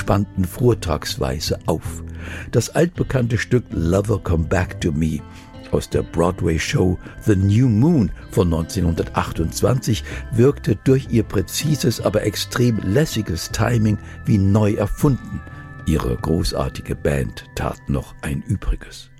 entspannten Vortragsweise auf. Das altbekannte Stück Lover Come Back to Me aus der Broadway-Show The New Moon von 1928 wirkte durch ihr präzises, aber extrem lässiges Timing wie neu erfunden. Ihre großartige Band tat noch ein Übriges.